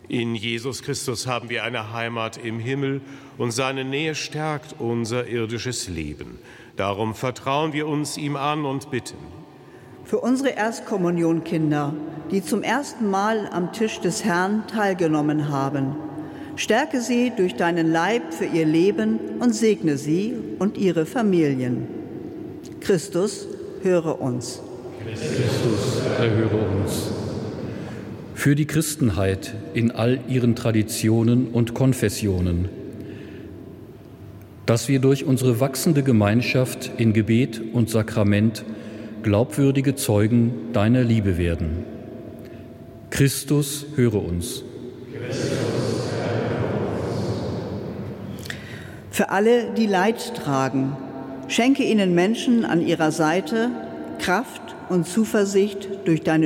In Jesus Christus haben wir eine Heimat im Himmel und seine Nähe stärkt unser irdisches Leben. Darum vertrauen wir uns ihm an und bitten. Für unsere Erstkommunionkinder, die zum ersten Mal am Tisch des Herrn teilgenommen haben, stärke sie durch deinen Leib für ihr Leben und segne sie und ihre Familien. Christus, höre uns. Christus, erhöre uns. Für die Christenheit in all ihren Traditionen und Konfessionen, dass wir durch unsere wachsende Gemeinschaft in Gebet und Sakrament glaubwürdige Zeugen deiner Liebe werden. Christus, höre uns. Für alle, die Leid tragen, schenke ihnen Menschen an ihrer Seite Kraft und Zuversicht durch deine